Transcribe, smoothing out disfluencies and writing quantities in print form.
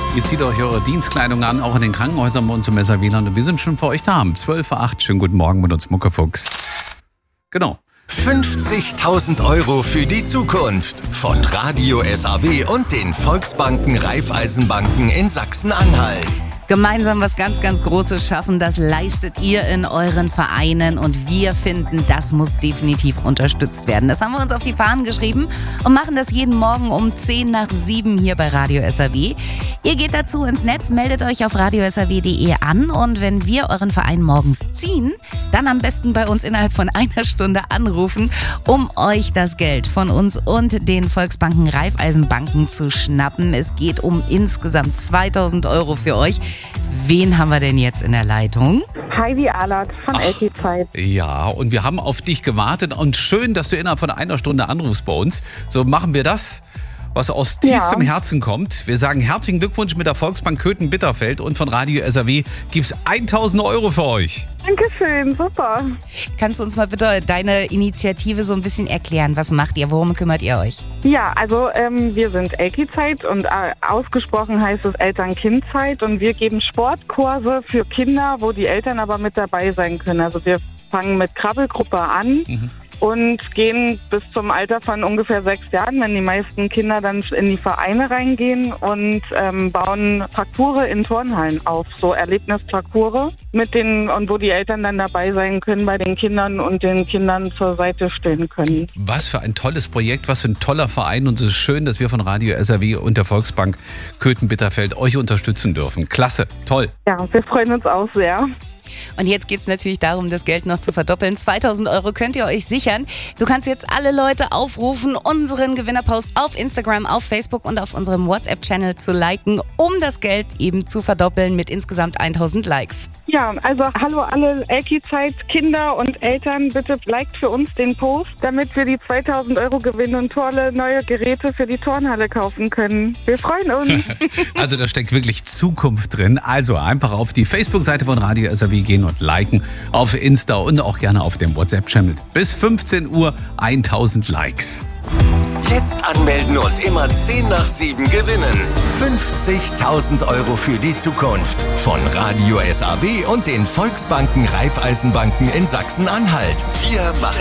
Ihr zieht euch eure Dienstkleidung an, auch in den Krankenhäusern bei uns im SAW-Land. Und wir sind schon für euch da. Um 12.08 Uhr. Schönen guten Morgen mit uns, Muckefuchs. Genau. 50.000 Euro für die Zukunft von Radio SAW und den Volksbanken Raiffeisenbanken in Sachsen-Anhalt. Gemeinsam was ganz, ganz Großes schaffen, das leistet ihr in euren Vereinen und wir finden, das muss definitiv unterstützt werden. Das haben wir uns auf die Fahnen geschrieben und machen das jeden Morgen um 6:50 hier bei Radio SAW. Ihr geht dazu ins Netz, meldet euch auf radiosaw.de an und wenn wir euren Verein morgens ziehen, dann am besten bei uns innerhalb von einer Stunde anrufen, um euch das Geld von uns und den Volksbanken Raiffeisenbanken zu schnappen. Es geht um insgesamt 2.000 Euro für euch. Wen haben wir denn jetzt in der Leitung? Heidi Ahlert von LT-Zeit. Ja, und wir haben auf dich gewartet und schön, dass du innerhalb von einer Stunde anrufst bei uns. So machen wir das, was aus tiefstem Herzen kommt. Wir sagen herzlichen Glückwunsch mit der Volksbank Köthen-Bitterfeld und von Radio SAW gibt's 1.000 Euro für euch. Dankeschön, super. Kannst du uns mal bitte deine Initiative so ein bisschen erklären? Was macht ihr? Worum kümmert ihr euch? Ja, also wir sind LT-Zeit und ausgesprochen heißt es Eltern-Kind-Zeit und wir geben Sportkurse für Kinder, wo die Eltern aber mit dabei sein können. Also wir fangen mit Krabbelgruppe an. Und gehen bis zum Alter von ungefähr 6 Jahren, wenn die meisten Kinder dann in die Vereine reingehen und bauen Parcours in Turnhallen auf, so Erlebnisparcours und wo die Eltern dann dabei sein können bei den Kindern und den Kindern zur Seite stehen können. Was für ein tolles Projekt, was für ein toller Verein und es ist schön, dass wir von Radio SAW und der Volksbank Köthen-Bitterfeld euch unterstützen dürfen. Klasse, toll. Ja, wir freuen uns auch sehr. Und jetzt geht es natürlich darum, das Geld noch zu verdoppeln. 2.000 Euro könnt ihr euch sichern. Du kannst jetzt alle Leute aufrufen, unseren Gewinnerpost auf Instagram, auf Facebook und auf unserem WhatsApp-Channel zu liken, um das Geld eben zu verdoppeln mit insgesamt 1.000 Likes. Ja, also hallo alle LT-Zeit, Kinder und Eltern, bitte liked für uns den Post, damit wir die 2.000 Euro gewinnen und tolle neue Geräte für die Turnhalle kaufen können. Wir freuen uns. Also da steckt wirklich Zukunft drin. Also einfach auf die Facebook-Seite von Radio SAW gehen und liken, auf Insta und auch gerne auf dem WhatsApp-Channel. Bis 15 Uhr 1.000 Likes. Jetzt anmelden und immer 6:50 gewinnen. 50.000 Euro für die Zukunft von Radio SAW und den Volksbanken Raiffeisenbanken in Sachsen-Anhalt. Wir machen